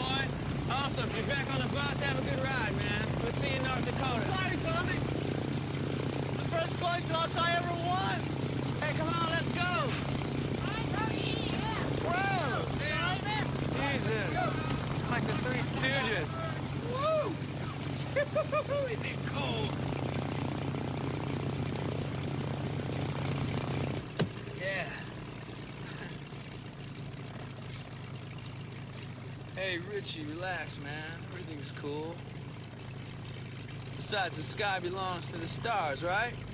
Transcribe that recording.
boy. Also, if you're back on the bus, have a good ride, man. We'll see you in North Dakota. Sorry, Tommy. It's the first coin toss I ever won. Hey, come on, let's go. Whoa! Jesus. It's like the Three Stooges. Woo! Isn't it cold? Yeah. Hey, Richie, relax, man. Everything's cool. Besides, the sky belongs to the stars, right?